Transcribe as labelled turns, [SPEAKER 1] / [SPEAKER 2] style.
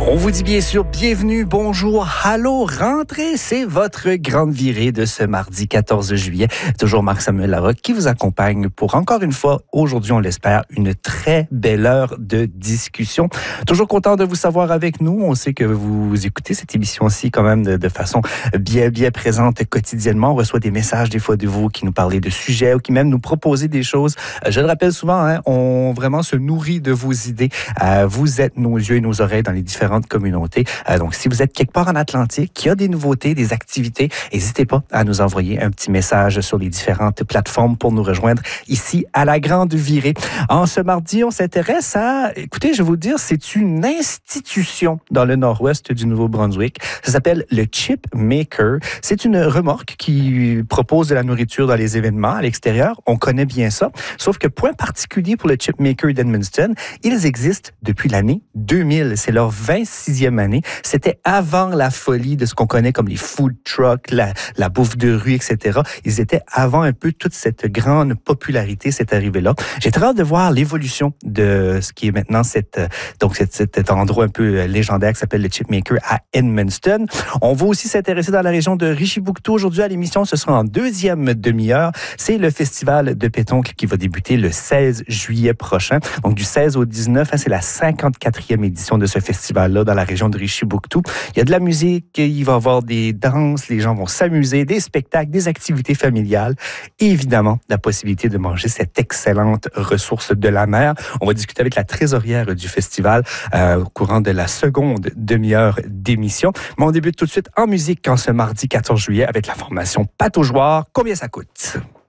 [SPEAKER 1] On vous dit bien sûr bienvenue, bonjour, allô, rentrez, c'est votre grande virée de ce mardi 14 juillet. Toujours Marc-Samuel Larocque qui vous accompagne pour encore une fois, aujourd'hui on l'espère, une très belle heure de discussion. Toujours content de vous savoir avec nous, on sait que vous écoutez cette émission-ci quand même de façon bien présente quotidiennement. On reçoit des messages des fois de vous qui nous parlez de sujets ou qui même nous proposez des choses. Je le rappelle souvent, on vraiment se nourrit de vos idées. Vous êtes nos yeux et nos oreilles dans les différentes communautés. Donc, si vous êtes quelque part en Atlantique, qui a des nouveautés, des activités, n'hésitez pas à nous envoyer un petit message sur les différentes plateformes pour nous rejoindre ici à la Grande Virée. En ce mardi, on s'intéresse à, écoutez, je vais vous le dire, c'est une institution dans le nord-ouest du Nouveau-Brunswick. Ça s'appelle le Chip Maker. C'est une remorque qui propose de la nourriture dans les événements à l'extérieur. On connaît bien ça. Sauf que, point particulier pour le Chip Maker d'Edmundston, ils existent depuis l'année 2000. C'est leur 26e année. C'était avant la folie de ce qu'on connaît comme les food trucks, la bouffe de rue, etc. Ils étaient avant un peu toute cette grande popularité, cette arrivée-là. J'ai très hâte de voir l'évolution de ce qui est maintenant cet endroit un peu légendaire qui s'appelle le Chip Maker à Edmundston. On va aussi s'intéresser dans la région de Richibouctou. Aujourd'hui, à l'émission, ce sera en deuxième demi-heure. C'est le festival de pétanque qui va débuter le 16 juillet prochain. Donc, du 16 au 19, c'est la 54e édition de ce festival-là dans la région de Richibouctou. Il y a de la musique, il va y avoir des danses, les gens vont s'amuser, des spectacles, des activités familiales et évidemment, la possibilité de manger cette excellente ressource de la mer. On va discuter avec la trésorière du festival au courant de la seconde demi-heure d'émission. Mais on débute tout de suite en musique en ce mardi 14 juillet avec la formation Pataugeoire. Combien ça coûte?